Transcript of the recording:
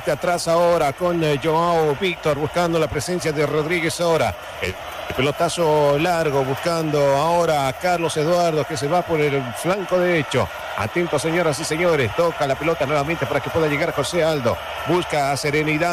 desde atrás ahora con Joao Víctor buscando la presencia de Rodríguez ahora. El pelotazo largo buscando ahora a Carlos Eduardo que se va por el flanco derecho. Atentos, señoras y señores. Toca la pelota nuevamente para que pueda llegar José Aldo. Busca a Serenidad.